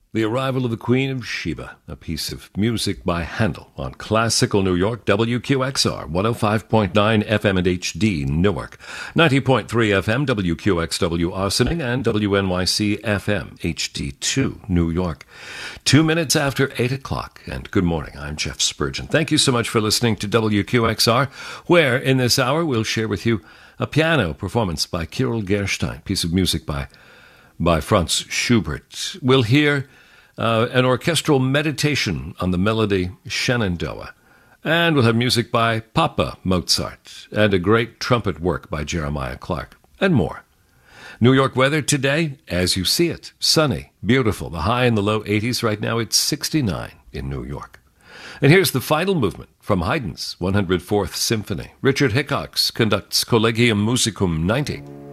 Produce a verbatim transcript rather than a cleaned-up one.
The Arrival of the Queen of Sheba, a piece of music by Handel on Classical New York, W Q X R, one oh five point nine F M and H D Newark, ninety point three F M, W Q X W Arsening, and W N Y C F M, H D two New York. Two minutes after eight o'clock, and good morning, I'm Jeff Spurgeon. Thank you so much for listening to W Q X R, where in this hour we'll share with you a piano performance by Kirill Gerstein, piece of music by, by Franz Schubert. We'll hear Uh, an orchestral meditation on the melody Shenandoah. And we'll have music by Papa Mozart and a great trumpet work by Jeremiah Clark, and more. New York weather today, as you see it, sunny, beautiful. The high in the low eighties right now. It's sixty-nine in New York. And here's the final movement from Haydn's one hundred fourth Symphony. Richard Hickox conducts Collegium Musicum ninety.